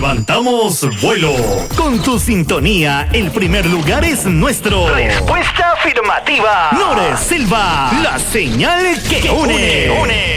Levantamos vuelo. Con tu sintonía, el primer lugar es nuestro. Respuesta afirmativa. Nores Silva, la señal que une.